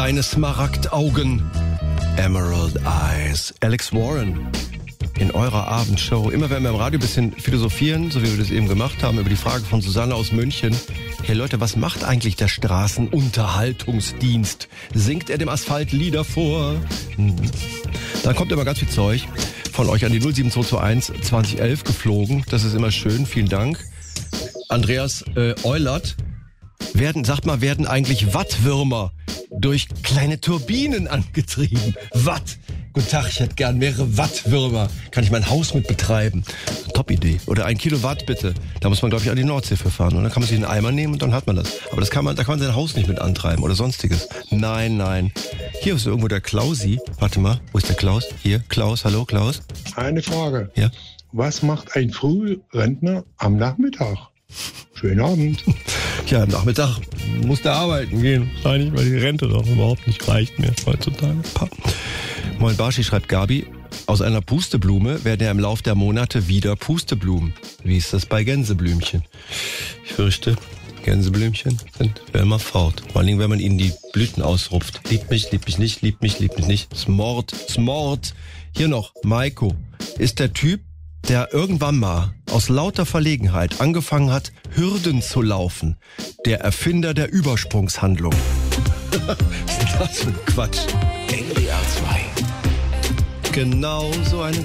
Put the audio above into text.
Deine Smaragdaugen. Emerald Eyes. Alex Warren. In eurer Abendshow. Immer wenn wir im Radio ein bisschen philosophieren, so wie wir das eben gemacht haben, über die Frage von Susanne aus München. Hey Leute, was macht eigentlich der Straßenunterhaltungsdienst? Singt er dem Asphalt Lieder vor? Dann kommt immer ganz viel Zeug von euch an die 07221 2011 geflogen. Das ist immer schön. Vielen Dank. Andreas Eulert. Werden eigentlich Wattwürmer durch kleine Turbinen angetrieben? Watt. Guten Tag, ich hätte gern mehrere Wattwürmer. Kann ich mein Haus mit betreiben? Top-Idee. Oder 1 Kilowatt bitte. Da muss man, glaube ich, an die Nordsee für fahren. Und dann kann man sich einen Eimer nehmen und dann hat man das. Aber da kann man sein Haus nicht mit antreiben oder sonstiges. Nein. Hier ist irgendwo der Klausi. Warte mal, wo ist der Klaus? Hier, Klaus. Hallo, Klaus. Eine Frage. Ja? Was macht ein Frührentner am Nachmittag? Schönen Abend. Ja, am Nachmittag muss der arbeiten gehen. Eigentlich, weil die Rente doch überhaupt nicht reicht mehr heutzutage. Moin Barschi, schreibt Gabi. Aus einer Pusteblume werden ja im Lauf der Monate wieder Pusteblumen. Wie ist das bei Gänseblümchen? Ich fürchte, Gänseblümchen sind für immer fort. Vor allen Dingen, wenn man ihnen die Blüten ausrupft. Liebt mich nicht, liebt mich nicht. Ist Mord. Hier noch, Maiko ist der Typ, der irgendwann mal aus lauter Verlegenheit angefangen hat, Hürden zu laufen. Der Erfinder der Übersprungshandlung. Was ist das für ein Quatsch? NDR 2. Genau so eine